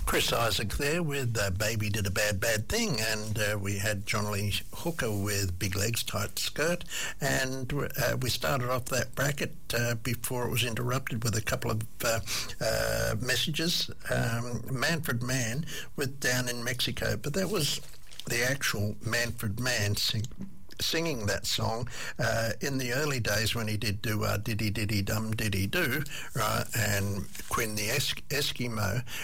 Chris Isaak there with Baby Did a Bad Bad Thing, and we had John Lee Hooker with Big Legs, Tight Skirt, and we started off that bracket before it was interrupted with a couple of messages. Manfred Mann with Down in Mexico, but that was the actual Manfred Mann singing that song in the early days when he did do Diddy Diddy Dum Diddy Do, right, and Quinn the Eskimo.